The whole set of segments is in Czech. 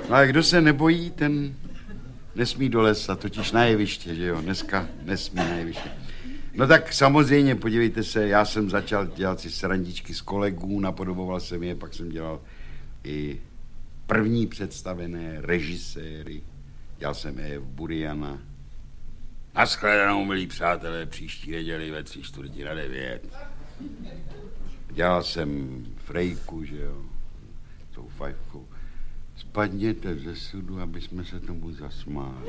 No a kdo se nebojí, ten nesmí do lesa, totiž na jeviště, že jo, dneska nesmí na jeviště. No tak samozřejmě, podívejte se, já jsem začal dělat si srandičky s kolegů, napodoboval jsem je, pak jsem dělal i první představené režiséry, dělal jsem F. Buriana. Naschledanou, milí přátelé, příští neděli ve 8:45. Dělal jsem Frejku, že jo, tou fajfkou. Spadněte ze sudu, aby jsme se tomu zasmáli.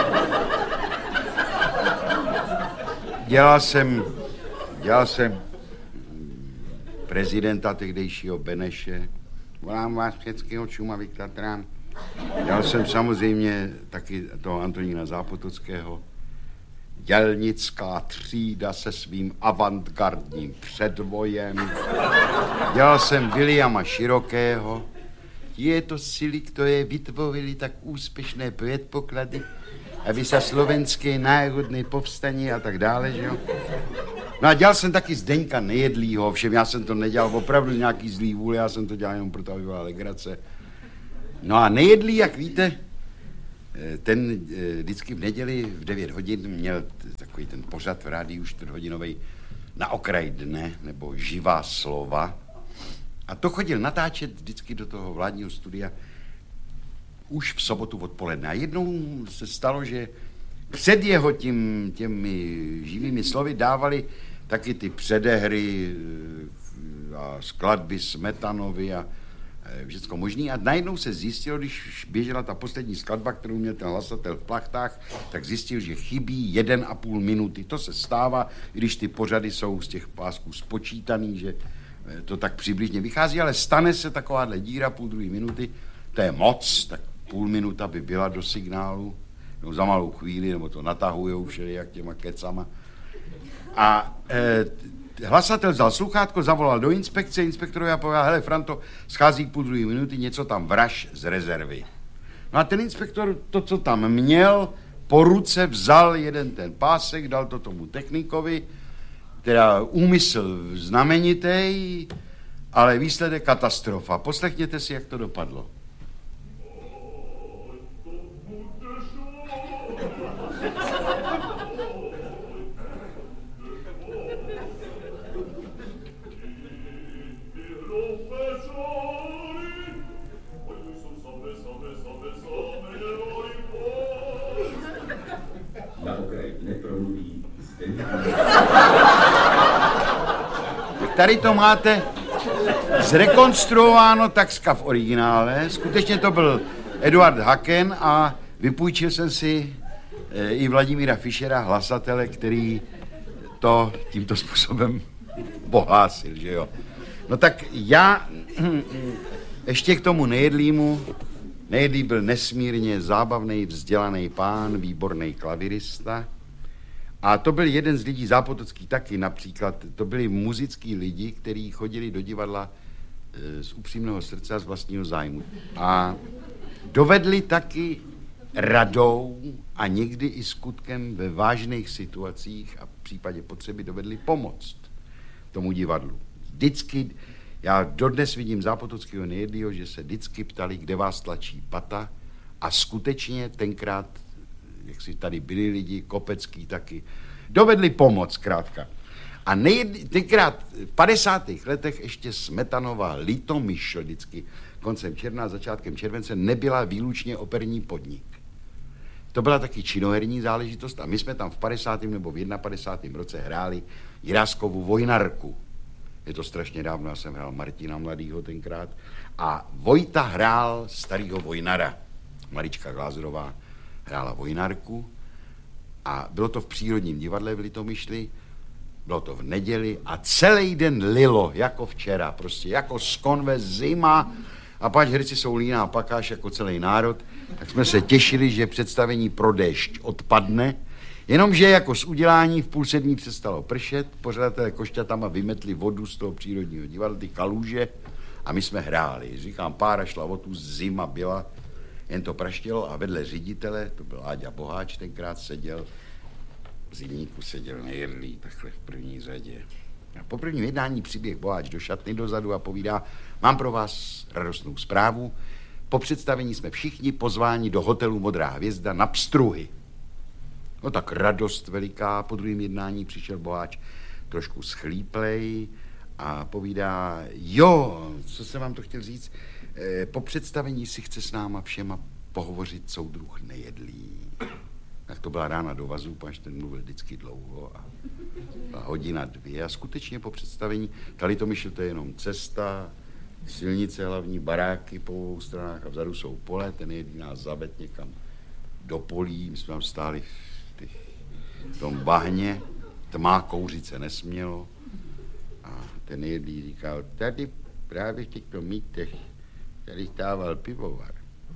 Dělal jsem prezidenta tehdejšího Beneše. Volám vás všeckého Šumavy k Tatrám. Dělal jsem samozřejmě taky toho Antonína Zápotockého. Dělnická třída se svým avantgardním předvojem. Dělal jsem Viliama Širokého. Je to síly, které vytvořili tak úspěšné předpoklady, aby se slovenské národné povstání a tak dále, že jo. No a dělal jsem taky Zdeňka Nejedlýho, všem já jsem to nedělal opravdu nějaký zlý vůle, já jsem to dělal jenom proto, aby byla legrace. No a Nejedlý, jak víte, ten vždycky v neděli v 9 hodin měl takový ten pořad v rádiu 4hodinovej Na okraj dne, nebo Živá slova. A to chodil natáčet vždycky do toho vládního studia už v sobotu odpoledne. A jednou se stalo, že před jeho těmi živými slovy dávali taky ty předehry a skladby Smetanovi a všecko možný. A najednou se zjistilo, když běžela ta poslední skladba, kterou měl ten hlasatel v plachtách, tak zjistil, že chybí 1,5 minuty. To se stává, když ty pořady jsou z těch pásků spočítaný, že to tak přibližně vychází, ale stane se takováhle díra 0,5 minuty, to je moc, tak 0,5 minuta by byla do signálu, no za malou chvíli, nebo to natahujou všelijak těma kecama. A hlasatel vzal sluchátko, zavolal do inspekce, inspektorovi a povedal, hele Franto, schází 0,5 minuty, něco tam vraž z rezervy. No a ten inspektor to, co tam měl, po ruce vzal jeden ten pásek, dal to tomu technikovi, teda úmysl znamenitý, ale výsledek katastrofa. Poslechněte si, jak to dopadlo. Tady to máte zrekonstruováno takřka v originále. Skutečně to byl Eduard Haken a vypůjčil jsem si i Vladimíra Fischera, hlasatele, který to tímto způsobem pohlásil, že jo. No tak já ještě k tomu Nejedlýmu. Nejedlý byl nesmírně zábavný, vzdělaný pán, výborný klavirista. A to byl jeden z lidí, Zápotocký taky například, to byli muzický lidi, kteří chodili do divadla z upřímného srdce a z vlastního zájmu. A dovedli taky radou a někdy i skutkem ve vážných situacích a v případě potřeby dovedli pomoct tomu divadlu. Vždycky, já dodnes vidím Zápotockého Nejedlýho, že se vždycky ptali, kde vás tlačí pata a skutečně tenkrát, jak si tady byli lidi, Kopecký taky, dovedli pomoc zkrátka. A tenkrát v 50. letech ještě Smetanova Litomyšl vždycky koncem června a začátkem července nebyla výlučně operní podnik. To byla taky činoherní záležitost a my jsme tam v 50. nebo v 51. roce hráli Jiráskovu Vojnarku. Je to strašně dávno, já jsem hrál Martina Mladýho tenkrát a Vojta hrál starýho Vojnara. Marička Glázerová hrála Vojnarku a bylo to v Přírodním divadle v Litomyšli, bylo to v neděli a celý den lilo, jako včera, prostě jako z konve zima a páč herci jsou líná a pakáš jako celý národ, tak jsme se těšili, že představení Pro déšť odpadne, jenomže jako z udělání v 6:30 přestalo pršet, pořadatelé Košťatama vymetli vodu z toho Přírodního divadla, ty kaluže a my jsme hráli. Říkám, pára šla o tu, zima byla, jen to praštělo a vedle ředitele, to byl Áďa Boháč, tenkrát seděl, v zimníku seděl Nejedlý, takhle v první řadě. A po prvním jednání přiběh Boháč do šatny dozadu a povídá, mám pro vás radostnou zprávu, Po představení jsme všichni pozváni do hotelu Modrá hvězda na pstruhy. No tak radost veliká, po druhém jednání přišel boháč trošku schlíplej a povídá, jo, co jsem vám to chtěl říct, po představení si chce s náma všema pohovořit soudruh Nejedlý. Tak to byla rána do vazu, pač ten mluvil vždycky dlouho a hodina, 2 a skutečně po představení, tady to myšl, to je jenom cesta, silnice hlavní, baráky po obou stranách a vzadu jsou pole, ten Nejedlý nás zaved někam do polí, my jsme tam stáli v tom bahně, tma, kouřit se nesmělo a ten Nejedlý říkal, tady právě v těchto mítech tady stával pivovar.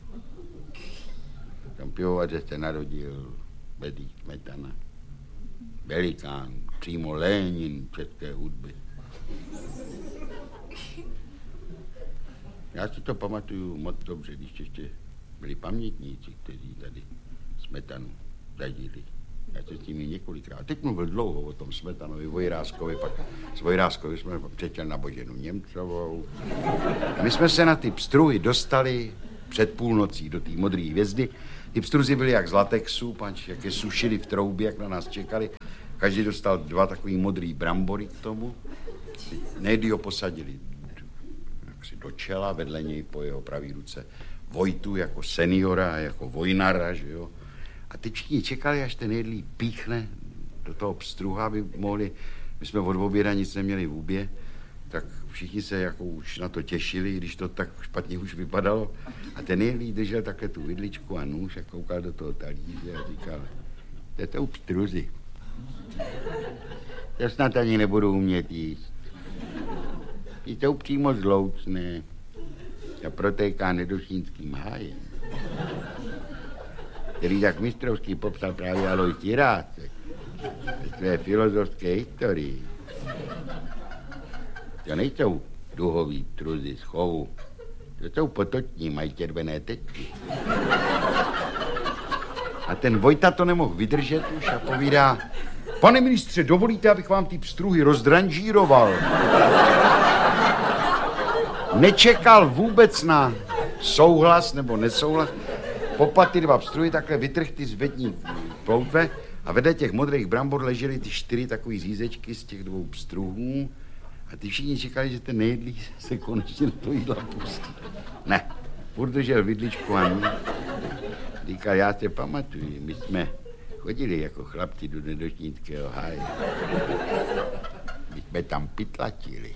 Tam pivovaře se narodil Bedřich Smetana, velikán, přímo Lénin české hudby. Já si to pamatuju moc dobře, když ještě byli pamětníci, kteří tady Smetanu zažili. Já se s nimi několikrát. Teď mluvil dlouho o tom Smetanovi, Vojráskovi, pak s Vojráskovi jsme přečel na Boženu Němcovou. A my jsme se na ty pstruhy dostali před půlnocí do té Modré hvězdy. Ty pstruzy byly jak z latexu, panč, jak je sušili v troubě, jak na nás čekali. Každý dostal 2 takový modrý brambory k tomu. Nejedli ho posadili do čela, vedle něj po jeho pravý ruce Vojtu jako seniora, jako vojnara, že jo. A teď všichni čekali, až ten Nejedlý píchne do toho pstruha, aby mohli, my jsme od oběda nic neměli v úbě, tak všichni se jako už na to těšili, když to tak špatně už vypadalo. A ten Nejedlý držel také tu vidličku a nůž a koukal do toho talíře a říkal, to je to pstruzy. To snad ani nebudu umět jíst. Jsou přímo zloucné a protéká nedošínským hájem, který tak mistrovský popsal právě Alois Jirácek ve své filozofské historii. To nejsou duhový pstruzy z chovu, to jsou potoční, mají červené tečky. A ten Vojta to nemohl vydržet už a povídá, pane ministře, dovolíte, abych vám ty pstruhy rozdranžíroval? Nečekal vůbec na souhlas nebo nesouhlas. Popad ty 2 pstruhy, takhle vytrh ty zbední ploutve a vedle těch modrých brambor ležely ty 4 takový řízečky z těch 2 pstruhů a ty všichni čekali, že ten Nejedlý se konečně do toho jídla pustí. Ne, furt držel vidličku a nůž. Říkal, já se pamatuju, my jsme chodili jako chlapci do nedoštínského háje. My jsme tam pytlačili.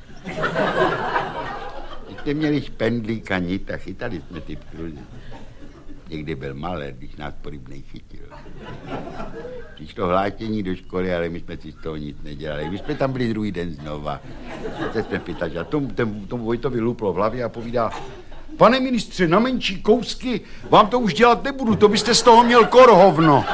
My jsme měli špendlík a nit a chytali jsme ty pstruzy. Někdy byl malé, když nás porybnej chytil. Přišlo hlášení do školy, ale my jsme si z toho nic nedělali. My jsme tam byli druhý den znova. Teď jsme pytlačili. A tomu Vojtovi luplo v hlavě a povídá, pane ministře, na menší kousky vám to už dělat nebudu, to byste z toho měl korhovno.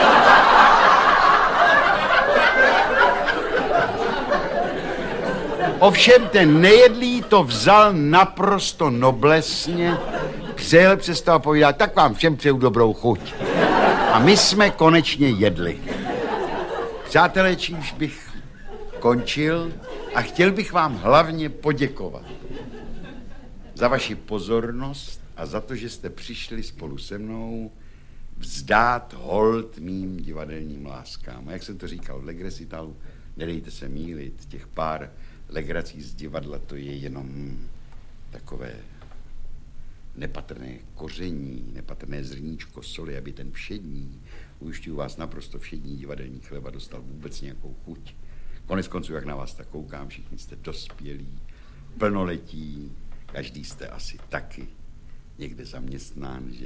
Ovšem ten Nejedlý to vzal naprosto noblesně, přijel přes toho a povídal, tak vám všem přeju dobrou chuť. A my jsme konečně jedli. Přátelé, čímž bych končil a chtěl bych vám hlavně poděkovat za vaši pozornost a za to, že jste přišli spolu se mnou vzdát hold mým divadelním láskám. A jak jsem to říkal v Legrecitalu, nedejte se mýlit, těch pár legrací z divadla, to je jenom takové nepatrné koření, nepatrné zrníčko soli, aby ten všední, ujišťuju vás, naprosto všední divadelní chleba dostal vůbec nějakou chuť. Konec konců, jak na vás tak koukám, všichni jste dospělí, plnoletí, každý jste asi taky někde zaměstnán, že?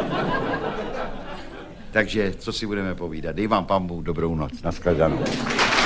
Takže, co si budeme povídat? Dej vám Pán Bůh dobrou noc. Nashledanou.